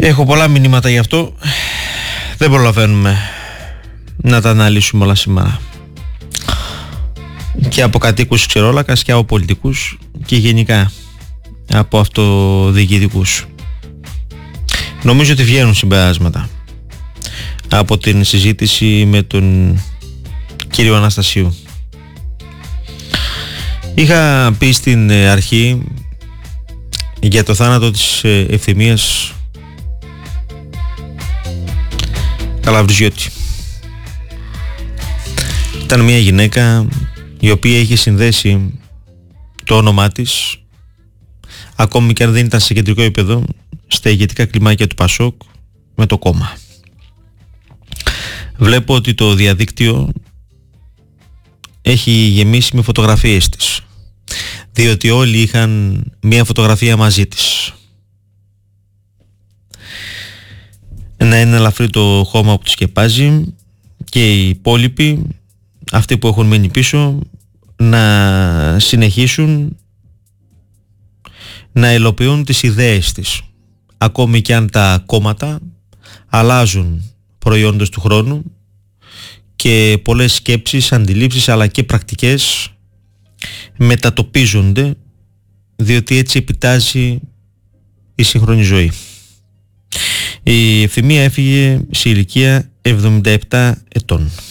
Έχω πολλά μηνύματα γι' αυτό. Δεν προλαβαίνουμε να τα αναλύσουμε όλα σήμερα. Και από κατοίκους Ξερόλακας και από πολιτικούς και γενικά από αυτοδιοικητικούς. Νομίζω ότι βγαίνουν συμπεράσματα από την συζήτηση με τον κύριο Αναστασίου. Είχα πει στην αρχή για το θάνατο της Ευθυμίας Καλαβριζιώτη. Ήταν μια γυναίκα η οποία είχε συνδέσει το όνομά της, ακόμη και αν δεν ήταν σε κεντρικό επίπεδο, στα ηγετικά κλιμάκια του Πασόκ με το κόμμα. Βλέπω ότι το διαδίκτυο έχει γεμίσει με φωτογραφίες της, διότι όλοι είχαν μια φωτογραφία μαζί της. Να είναι ελαφρύ το χώμα που τη σκεπάζει και οι υπόλοιποι, αυτοί που έχουν μείνει πίσω, να συνεχίσουν να υλοποιούν τις ιδέες της, ακόμη και αν τα κόμματα αλλάζουν προϊόντος του χρόνου και πολλές σκέψεις, αντιλήψεις αλλά και πρακτικές μετατοπίζονται, διότι έτσι επιτάζει η σύγχρονη ζωή. Η Ευθυμία έφυγε σε ηλικία 77 ετών.